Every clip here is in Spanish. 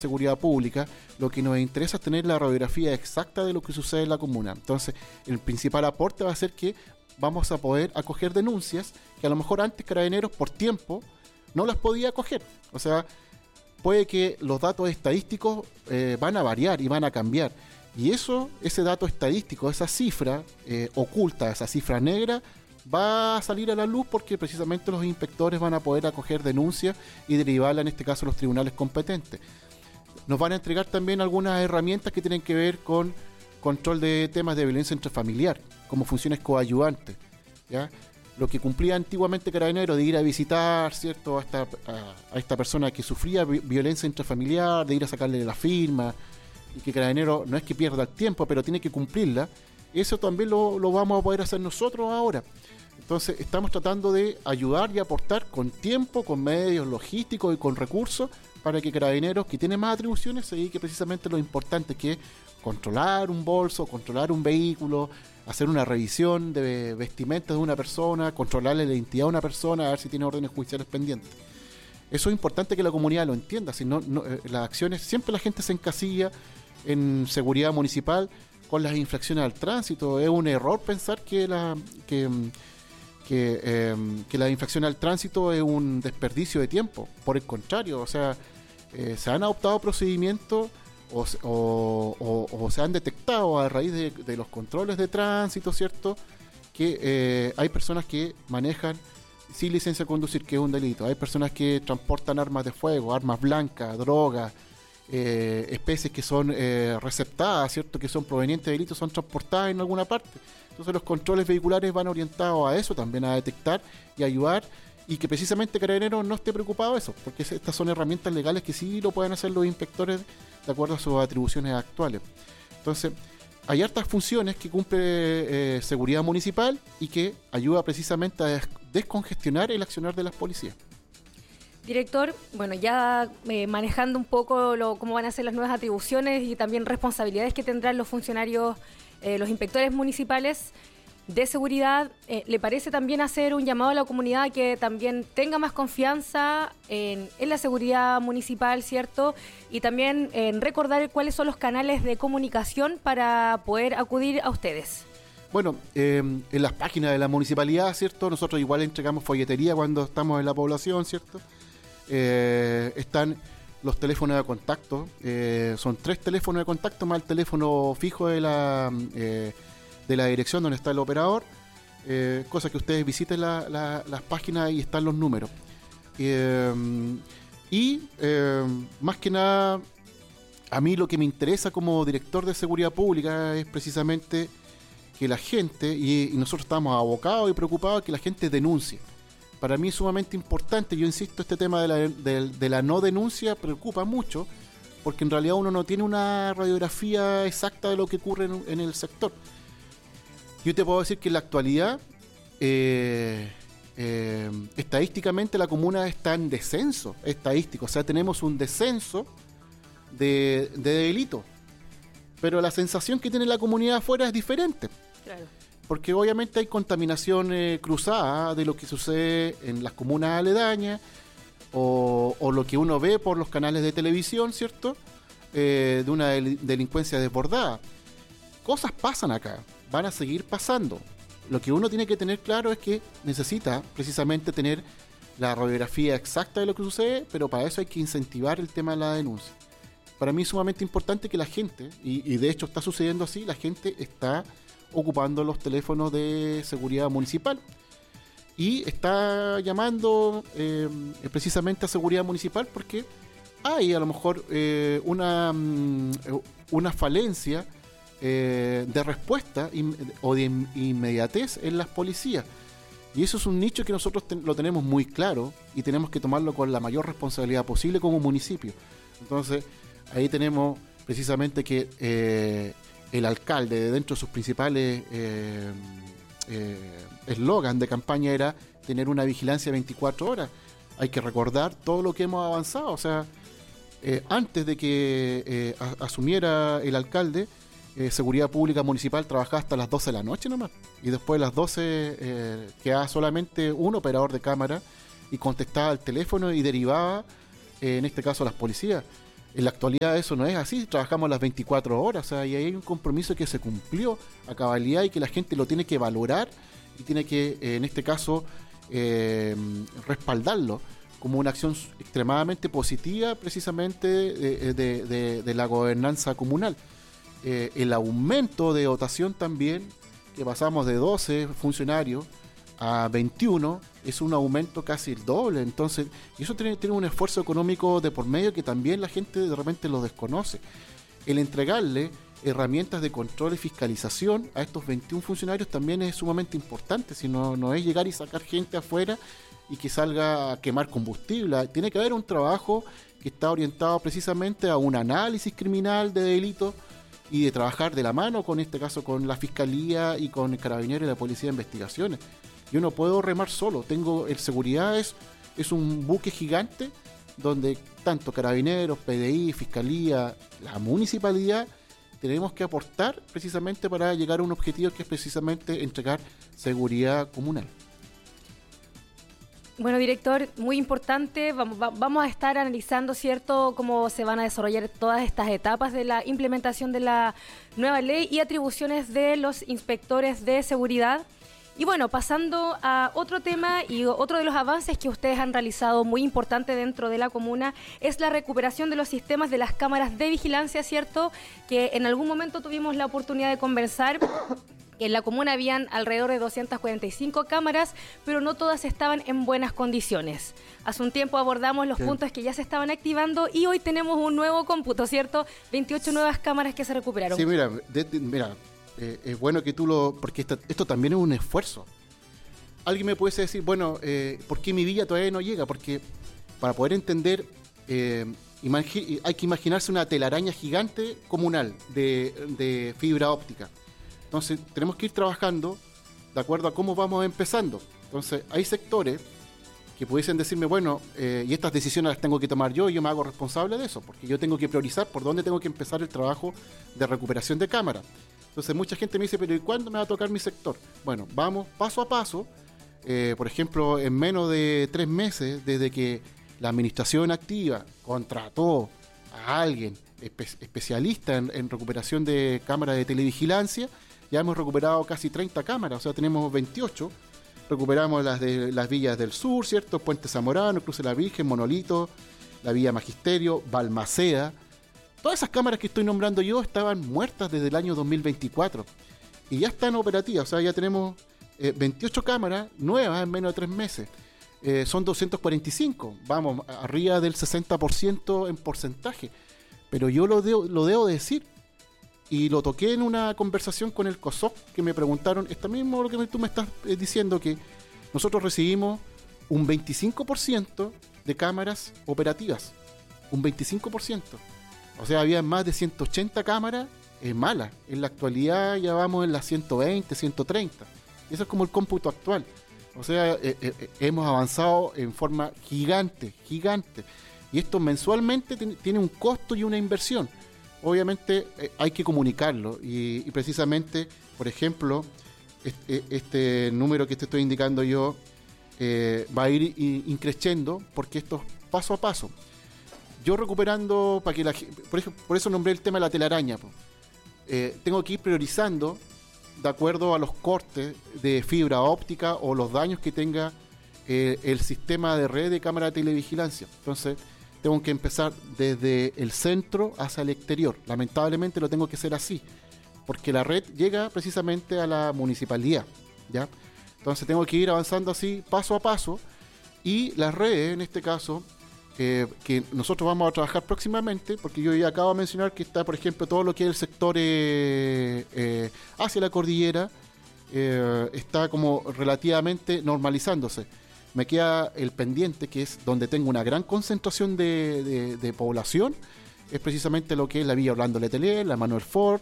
seguridad pública, lo que nos interesa es tener la radiografía exacta de lo que sucede en la comuna. Entonces, el principal aporte va a ser que vamos a poder acoger denuncias que a lo mejor antes Carabineros por tiempo no las podía acoger. O sea, puede que los datos estadísticos van a variar y van a cambiar. Y ese dato estadístico, esa cifra oculta, esa cifra negra, va a salir a la luz porque precisamente los inspectores van a poder acoger denuncias y derivarla en este caso a los tribunales competentes. Nos van a entregar también algunas herramientas que tienen que ver con control de temas de violencia intrafamiliar, como funciones coadyuvantes, ¿ya? Lo que cumplía antiguamente Carabineros de ir a visitar, ¿cierto?, a esta persona que sufría violencia intrafamiliar, de ir a sacarle la firma, y que Carabineros no es que pierda el tiempo, pero tiene que cumplirla. Eso también lo vamos a poder hacer nosotros ahora. Entonces estamos tratando de ayudar y aportar con tiempo, con medios logísticos y con recursos para que Carabineros, que tiene más atribuciones, se dedique precisamente a lo importante, que es controlar un bolso, controlar un vehículo, hacer una revisión de vestimenta de una persona, controlarle la identidad de una persona, a ver si tiene órdenes judiciales pendientes. Eso es importante que la comunidad lo entienda, si no, las acciones, siempre la gente se encasilla en seguridad municipal con las infracciones al tránsito. Es un error pensar que la infracción al tránsito es un desperdicio de tiempo. Por el contrario, o sea, se han adoptado procedimientos o se han detectado a raíz de los controles de tránsito, ¿cierto?, que hay personas que manejan sin licencia de conducir, que es un delito. Hay personas que transportan armas de fuego, armas blancas, drogas, especies que son receptadas, ¿cierto?, que son provenientes de delitos, son transportadas en alguna parte. Entonces los controles vehiculares van orientados a eso, también a detectar y ayudar, y que precisamente Carabineros no esté preocupado de eso, porque estas son herramientas legales que sí lo pueden hacer los inspectores de acuerdo a sus atribuciones actuales. Entonces, hay hartas funciones que cumple seguridad municipal y que ayuda precisamente a descongestionar el accionar de las policías. Director, bueno, ya manejando un poco cómo van a ser las nuevas atribuciones y también responsabilidades que tendrán los funcionarios, los inspectores municipales de seguridad, ¿le parece también hacer un llamado a la comunidad a que también tenga más confianza en la seguridad municipal, ¿cierto? Y también recordar cuáles son los canales de comunicación para poder acudir a ustedes. Bueno, en las páginas de la municipalidad, ¿cierto?, nosotros igual entregamos folletería cuando estamos en la población, ¿cierto? Están los teléfonos de contacto, son 3 teléfonos de contacto más el teléfono fijo de la dirección donde está el operador, cosa que ustedes visiten las páginas y están los números. Más que nada, a mí lo que me interesa como director de seguridad pública es precisamente que la gente, y nosotros estamos abocados y preocupados, que la gente denuncie. Para mí es sumamente importante, yo insisto, este tema de la no denuncia preocupa mucho, porque en realidad uno no tiene una radiografía exacta de lo que ocurre en el sector. Yo te puedo decir que en la actualidad, estadísticamente la comuna está en descenso estadístico, o sea, tenemos un descenso de delitos, pero la sensación que tiene la comunidad afuera es diferente. Claro. Porque obviamente hay contaminación cruzada de lo que sucede en las comunas aledañas o lo que uno ve por los canales de televisión, ¿cierto?, de una delincuencia desbordada. Cosas pasan acá, van a seguir pasando. Lo que uno tiene que tener claro es que necesita precisamente tener la radiografía exacta de lo que sucede, pero para eso hay que incentivar el tema de la denuncia. Para mí es sumamente importante que la gente, y de hecho está sucediendo así, la gente está ocupando los teléfonos de seguridad municipal y está llamando precisamente a seguridad municipal porque hay a lo mejor una falencia de respuesta o de inmediatez en las policías, y eso es un nicho que nosotros lo tenemos muy claro y tenemos que tomarlo con la mayor responsabilidad posible como municipio. Entonces ahí tenemos precisamente que el alcalde, dentro de sus principales eslogan de campaña, era tener una vigilancia 24 horas. Hay que recordar todo lo que hemos avanzado. O sea, antes de que asumiera el alcalde, Seguridad Pública Municipal trabajaba hasta las 12 de la noche nomás. Y después de las 12 quedaba solamente un operador de cámara y contestaba al teléfono y derivaba, en este caso, a las policías. En la actualidad eso no es así, trabajamos las 24 horas, o sea, y hay un compromiso que se cumplió a cabalidad y que la gente lo tiene que valorar y tiene que, en este caso, respaldarlo como una acción extremadamente positiva precisamente de la gobernanza comunal. El aumento de dotación también, que pasamos de 12 funcionarios a 21, es un aumento casi el doble. Entonces, y eso tiene un esfuerzo económico de por medio que también la gente de repente lo desconoce. El entregarle herramientas de control y fiscalización a estos 21 funcionarios también es sumamente importante. Si no es llegar y sacar gente afuera y que salga a quemar combustible. Tiene que haber un trabajo que está orientado precisamente a un análisis criminal de delitos y de trabajar de la mano, con este caso con la Fiscalía y con el Carabinero y la Policía de Investigaciones. Yo no puedo remar solo, el seguridad es un buque gigante donde tanto Carabineros, PDI, Fiscalía, la Municipalidad, tenemos que aportar precisamente para llegar a un objetivo que es precisamente entregar seguridad comunal. Bueno, director, muy importante, vamos a estar analizando, ¿cierto?, cómo se van a desarrollar todas estas etapas de la implementación de la nueva ley y atribuciones de los inspectores de seguridad. Y bueno, pasando a otro tema y otro de los avances que ustedes han realizado muy importante dentro de la comuna es la recuperación de los sistemas de las cámaras de vigilancia, ¿cierto?, que en algún momento tuvimos la oportunidad de conversar. En la comuna habían alrededor de 245 cámaras, pero no todas estaban en buenas condiciones. Hace un tiempo abordamos los puntos que ya se estaban activando y hoy tenemos un nuevo cómputo, ¿cierto? 28 nuevas cámaras que se recuperaron. Sí, mira, es bueno que porque esto también es un esfuerzo. Alguien me puede decir, bueno, ¿por qué mi villa todavía no llega? Porque para poder entender, hay que imaginarse una telaraña gigante comunal de fibra óptica. Entonces, tenemos que ir trabajando de acuerdo a cómo vamos empezando. Entonces, hay sectores que pudiesen decirme, bueno, y estas decisiones las tengo que tomar yo me hago responsable de eso, porque yo tengo que priorizar por dónde tengo que empezar el trabajo de recuperación de cámara. Entonces, mucha gente me dice, pero ¿y cuándo me va a tocar mi sector? Bueno, vamos paso a paso. Por ejemplo, en menos de 3 meses, desde que la administración activa contrató a alguien especialista en recuperación de cámaras de televigilancia, ya hemos recuperado casi 30 cámaras, o sea, tenemos 28. Recuperamos las de las villas del sur, ¿cierto? Puente Zamorano, Cruce la Virgen, Monolito, la Villa Magisterio, Balmaceda. Todas esas cámaras que estoy nombrando yo estaban muertas desde el año 2024 y ya están operativas, o sea, ya tenemos 28 cámaras nuevas en menos de 3 meses. Son 245, vamos, arriba del 60% en porcentaje. Pero yo lo debo decir. Y lo toqué en una conversación con el COSOC, que me preguntaron, esto mismo lo que tú me estás diciendo, que nosotros recibimos un 25% de cámaras operativas. Un 25%. O sea, había más de 180 cámaras malas. En la actualidad ya vamos en las 120, 130. Eso es como el cómputo actual. O sea, hemos avanzado en forma gigante. Y esto mensualmente tiene un costo y una inversión. Obviamente hay que comunicarlo y precisamente, por ejemplo, este número que te estoy indicando yo va a ir increciendo porque esto es paso a paso. Yo recuperando, por eso nombré el tema de la telaraña. Tengo que ir priorizando de acuerdo a los cortes de fibra óptica o los daños que tenga el sistema de red de cámara de televigilancia. Entonces, tengo que empezar desde el centro hacia el exterior. Lamentablemente lo tengo que hacer así, porque la red llega precisamente a la municipalidad, ¿ya? Entonces tengo que ir avanzando así, paso a paso, y las redes, en este caso, que nosotros vamos a trabajar próximamente, porque yo ya acabo de mencionar que está, por ejemplo, todo lo que es el sector hacia la cordillera, está como relativamente normalizándose. Me queda el pendiente, que es donde tengo una gran concentración de población, es precisamente lo que es la Villa Orlando Letelier, la Manuel Ford,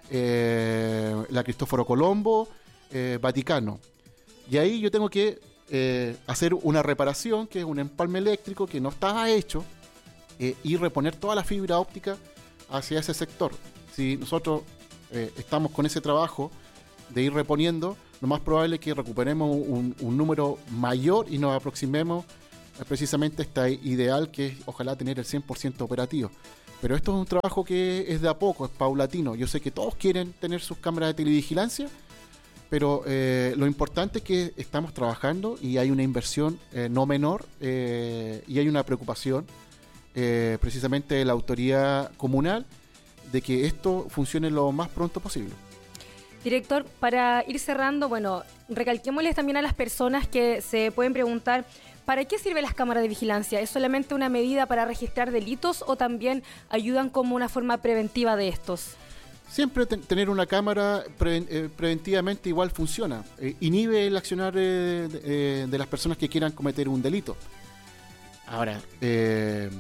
la Cristóforo Colombo, Vaticano. Y ahí yo tengo que hacer una reparación, que es un empalme eléctrico que no estaba hecho, y reponer toda la fibra óptica hacia ese sector. Si nosotros estamos con ese trabajo de ir reponiendo, lo más probable es que recuperemos un número mayor y nos aproximemos precisamente a esta ideal, que es ojalá tener el 100% operativo. Pero esto es un trabajo que es de a poco, es paulatino. Yo sé que todos quieren tener sus cámaras de televigilancia, pero lo importante es que estamos trabajando y hay una inversión no menor y hay una preocupación precisamente de la autoridad comunal de que esto funcione lo más pronto posible. Director, para ir cerrando, bueno, recalquémosles también a las personas que se pueden preguntar, ¿para qué sirven las cámaras de vigilancia? ¿Es solamente una medida para registrar delitos o también ayudan como una forma preventiva de estos? Siempre tener una cámara preventivamente igual funciona. Inhibe el accionar de las personas que quieran cometer un delito. Ahora, en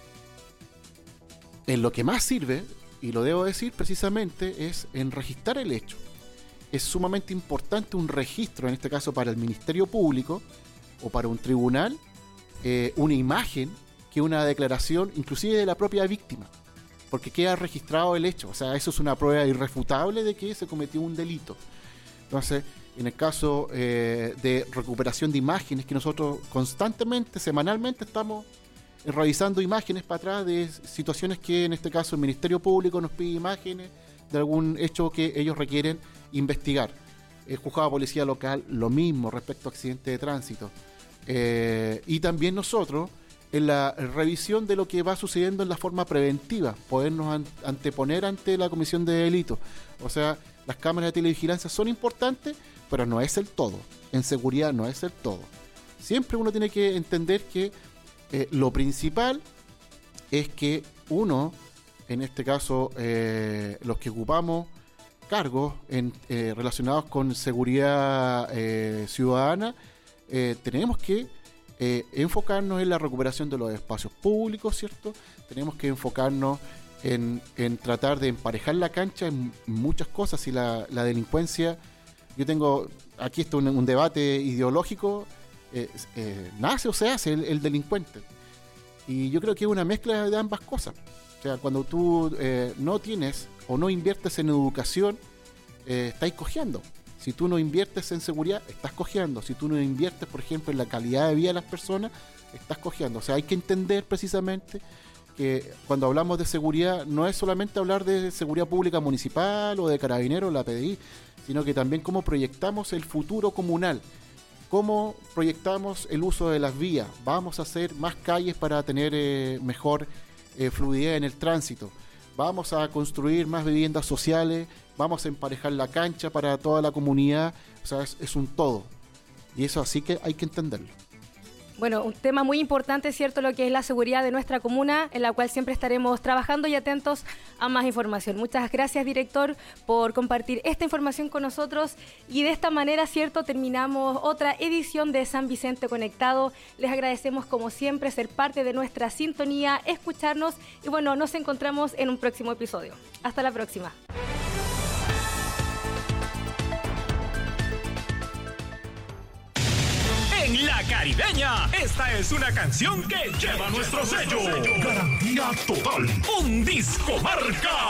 lo que más sirve, y lo debo decir precisamente, es en registrar el hecho. Es sumamente importante un registro, en este caso para el Ministerio Público o para un tribunal, una imagen que una declaración, inclusive de la propia víctima, porque queda registrado el hecho. O sea, eso es una prueba irrefutable de que se cometió un delito. Entonces, en el caso de recuperación de imágenes, que nosotros constantemente, semanalmente estamos revisando imágenes para atrás de situaciones que en este caso el Ministerio Público nos pide imágenes de algún hecho que ellos requieren investigar. El juzgado de policía local, lo mismo respecto a accidentes de tránsito. Y también nosotros, en la revisión de lo que va sucediendo en la forma preventiva, podernos anteponer ante la comisión de delitos. O sea, las cámaras de televigilancia son importantes, pero no es el todo. En seguridad no es el todo. Siempre uno tiene que entender que lo principal es que uno, en este caso, los que ocupamos cargos relacionados con seguridad ciudadana, tenemos que enfocarnos en la recuperación de los espacios públicos, ¿cierto? Tenemos que enfocarnos en tratar de emparejar la cancha en muchas cosas. Y la delincuencia, yo tengo aquí un debate ideológico, nace o se hace el delincuente, y yo creo que es una mezcla de ambas cosas. O sea, cuando tú no tienes o no inviertes en educación, estáis cojeando. Si tú no inviertes en seguridad, estás cojeando. Si tú no inviertes, por ejemplo, en la calidad de vida de las personas, estás cojeando. O sea, hay que entender precisamente que cuando hablamos de seguridad, no es solamente hablar de seguridad pública municipal o de carabineros, la PDI, sino que también cómo proyectamos el futuro comunal. ¿Cómo proyectamos el uso de las vías? Vamos a hacer más calles para tener mejor fluidez en el tránsito. Vamos a construir más viviendas sociales. Vamos a emparejar la cancha para toda la comunidad. O sea, es un todo. Y eso así que hay que entenderlo. Bueno, un tema muy importante, ¿cierto? Lo que es la seguridad de nuestra comuna, en la cual siempre estaremos trabajando y atentos a más información. Muchas gracias, director, por compartir esta información con nosotros. Y de esta manera, ¿cierto?, terminamos otra edición de San Vicente Conectado. Les agradecemos, como siempre, ser parte de nuestra sintonía, escucharnos. Y bueno, nos encontramos en un próximo episodio. Hasta la próxima. En La Caribeña, esta es una canción que lleva nuestro sello. Garantía total. Un disco marca.